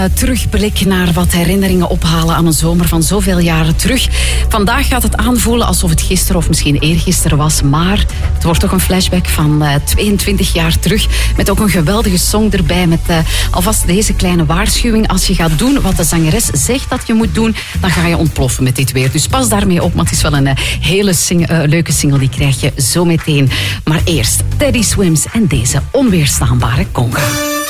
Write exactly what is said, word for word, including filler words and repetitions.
Terugblik naar wat herinneringen ophalen aan een zomer van zoveel jaren terug. Vandaag gaat het aanvoelen alsof het gisteren of misschien eergisteren was. Maar het wordt toch een flashback van uh, tweeëntwintig jaar terug. Met ook een geweldige song erbij. Met uh, alvast deze kleine waarschuwing. Als je gaat doen wat de zangeres zegt dat je moet doen, dan ga je ontploffen met dit weer. Dus pas daarmee op, maar het is wel een uh, hele sing- uh, leuke single. Die krijg je zo meteen. Maar eerst Teddy Swims en deze onweerstaanbare conga.